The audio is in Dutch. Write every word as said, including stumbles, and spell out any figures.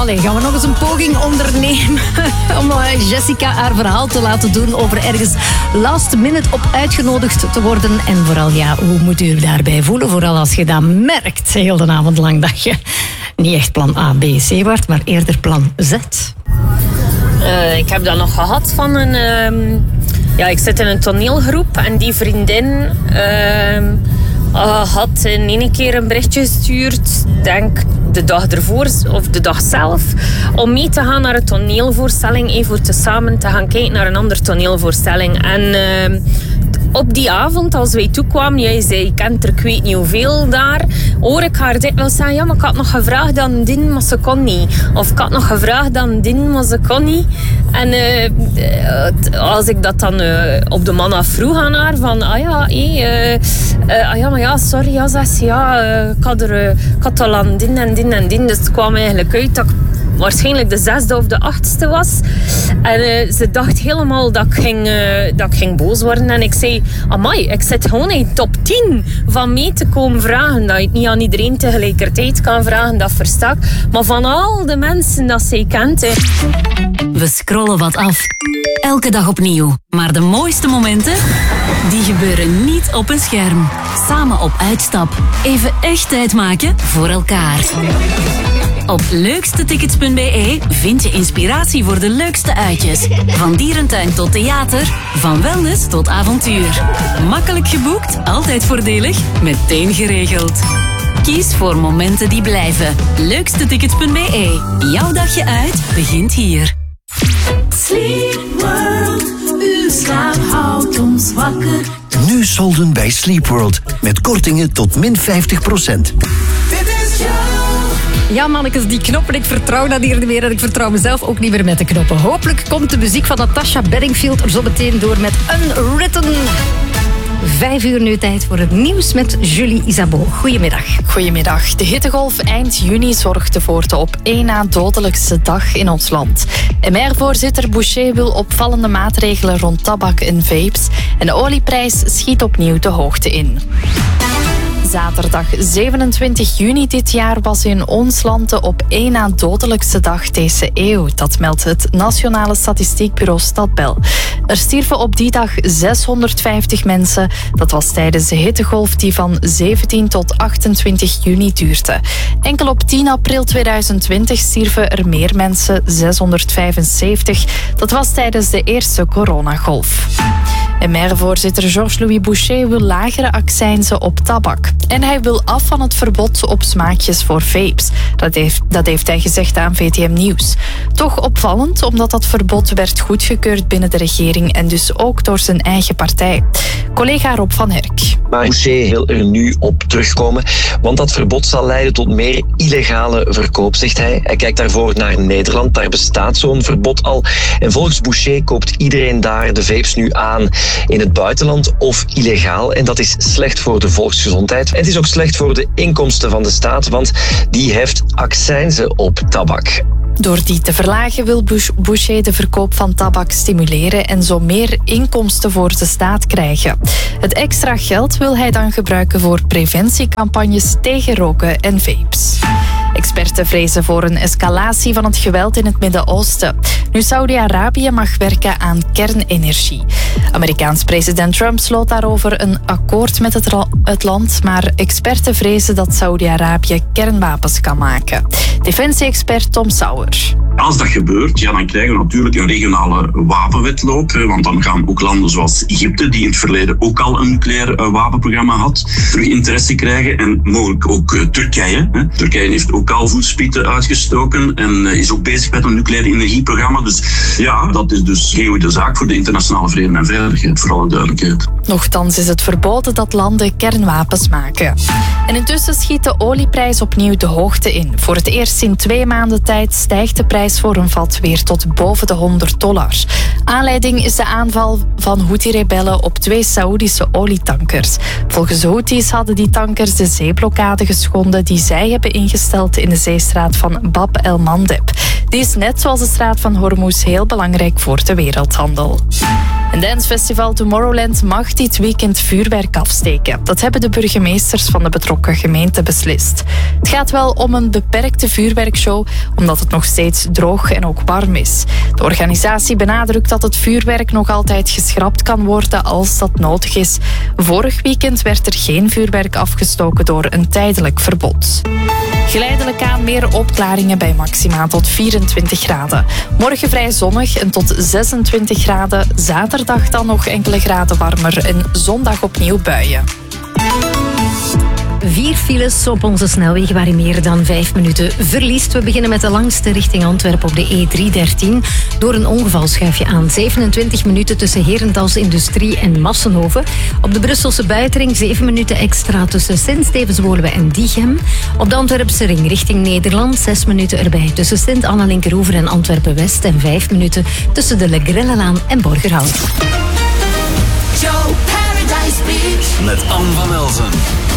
Allee, gaan we nog eens een poging ondernemen om Jessica haar verhaal te laten doen over ergens last minute op uitgenodigd te worden. En vooral, ja, hoe moet u daarbij voelen? Vooral als je dat merkt, heel de avond lang, dat je niet echt plan A, B, C wordt, maar eerder plan Z. Uh, ik heb dat nog gehad van een... Uh, ja, ik zit in een toneelgroep en die vriendin uh, uh, had in één keer een berichtje gestuurd, denk de dag ervoor of de dag zelf, om mee te gaan naar een toneelvoorstelling, even voor te samen te gaan kijken naar een andere toneelvoorstelling. En uh, op die avond, als wij toekwamen, jij zei, je kent er ik weet niet hoeveel daar, hoor ik haar dikwijls zeggen, ja, maar ik had nog gevraagd aan Din, maar ze kon niet. Of ik had nog gevraagd aan Din, maar ze kon niet. En uh, als ik dat dan uh, op de man afvroeg aan haar, van, ah ja, hey, uh, uh, ah ja, maar ja, sorry, ja, zegt ze, ja, uh, ik, had er, uh, ik had al aan Din en Din en Din, dus het kwam eigenlijk uit dat ik waarschijnlijk de zesde of de achtste was. En uh, ze dacht helemaal dat ik, ging, uh, dat ik ging boos worden. En ik zei, amai, ik zit gewoon in top tien van mee te komen vragen. Dat je het niet aan iedereen tegelijkertijd kan vragen, dat versta ik. Maar van al de mensen dat zij kent... Hè. We scrollen wat af. Elke dag opnieuw. Maar de mooiste momenten, die gebeuren niet op een scherm. Samen op uitstap. Even echt tijd maken voor elkaar. Op leukstetickets punt b e vind je inspiratie voor de leukste uitjes. Van dierentuin tot theater, van wellness tot avontuur. Makkelijk geboekt, altijd voordelig, meteen geregeld. Kies voor momenten die blijven. leukstetickets punt b e. Jouw dagje uit begint hier. Sleep World, uw slaap houdt ons wakker. Nu solden bij Sleep World. Met kortingen tot min vijftig procent. Dit is jou. Ja, mannetjes, die knoppen, ik vertrouw dat hier niet meer en ik vertrouw mezelf ook niet meer met de knoppen. Hopelijk komt de muziek van Natasha Bedingfield er zo meteen door met Unwritten. Vijf uur nu tijd voor het nieuws met Julie Isabeau. Goedemiddag. Goedemiddag. De hittegolf eind juni zorgde voor de op één na dodelijkste dag in ons land. M R-voorzitter Boucher wil opvallende maatregelen rond tabak en vapes. En de olieprijs schiet opnieuw de hoogte in. Zaterdag zevenentwintig juni dit jaar was in ons land de op één na dodelijkste dag deze eeuw. Dat meldt het Nationale Statistiekbureau Stadbel. Er stierven op die dag zeshonderdvijftig mensen. Dat was tijdens de hittegolf die van zeventien tot achtentwintig juni duurde. Enkel op tien april tweeduizend twintig stierven er meer mensen, zeshonderdvijfenzeventig. Dat was tijdens de eerste coronagolf. M R-voorzitter Georges-Louis Boucher wil lagere accijnzen op tabak. En hij wil af van het verbod op smaakjes voor vapes. Dat heeft, dat heeft hij gezegd aan V T M Nieuws. Toch opvallend, omdat dat verbod werd goedgekeurd binnen de regering en dus ook door zijn eigen partij. Collega Rob van Herk. Maar Boucher wil er nu op terugkomen, want dat verbod zal leiden tot meer illegale verkoop, zegt hij. Hij kijkt daarvoor naar Nederland, daar bestaat zo'n verbod al. En volgens Boucher koopt iedereen daar de vapes nu aan in het buitenland of illegaal. En dat is slecht voor de volksgezondheid. En het is ook slecht voor de inkomsten van de staat, want die heft accijnzen op tabak. Door die te verlagen wil Boucher de verkoop van tabak stimuleren en zo meer inkomsten voor de staat krijgen. Het extra geld wil hij dan gebruiken voor preventiecampagnes tegen roken en vapes. Experten vrezen voor een escalatie van het geweld in het Midden-Oosten. Nu Saudi-Arabië mag werken aan kernenergie. Amerikaans president Trump sloot daarover een akkoord met het, het land, maar experten vrezen dat Saudi-Arabië kernwapens kan maken. Defensie-expert Tom Sauer. Als dat gebeurt, ja, dan krijgen we natuurlijk een regionale wapenwetloop. Want dan gaan ook landen zoals Egypte, die in het verleden ook al een nucleair wapenprogramma had, terug interesse krijgen. En mogelijk ook uh, Turkije. Hè. Turkije heeft ook al voetspieten uitgestoken en uh, is ook bezig met een nucleair energieprogramma. Dus ja, dat is dus geen goede zaak voor de internationale vrede en veiligheid, voor alle duidelijkheid. Nochtans is het verboden dat landen kernwapens maken. En intussen schiet de olieprijs opnieuw de hoogte in. Voor het eerst in twee maanden tijd stijgt de prijs voor een vat weer tot boven de honderd dollar. Aanleiding is de aanval van Houthi-rebellen op twee Saoedische olietankers. Volgens Houthis hadden die tankers de zeeblokkade geschonden die zij hebben ingesteld in de zeestraat van Bab el-Mandeb. Die is net zoals de straat van Hormuz heel belangrijk voor de wereldhandel. Een dancefestival Tomorrowland mag dit weekend vuurwerk afsteken. Dat hebben de burgemeesters van de betrokken gemeente beslist. Het gaat wel om een beperkte vuurwerkshow, omdat het nog steeds droog en ook warm is. De organisatie benadrukt dat het vuurwerk nog altijd geschrapt kan worden als dat nodig is. Vorig weekend werd er geen vuurwerk afgestoken door een tijdelijk verbod. Geleidelijk aan meer opklaringen bij maxima tot vierentwintig graden. Morgen vrij zonnig en tot zesentwintig graden. Zaterdag dan nog enkele graden warmer en zondag opnieuw buien. Vier files op onze snelwegen waar je meer dan vijf minuten verliest. We beginnen met de langste richting Antwerpen op de E driehonderddertien. Door een ongeval schuif je aan zevenentwintig minuten tussen Herentals Industrie en Massenhoven. Op de Brusselse buitenring zeven minuten extra tussen Sint-Stevens-Woluwe en Diegem. Op de Antwerpse ring richting Nederland zes minuten erbij tussen Sint-Anna-Linkeroever en Antwerpen-West. En vijf minuten tussen de Le Grellelaan en Borgerhout. Joe Paradise Beach. Met Anne van Elzen.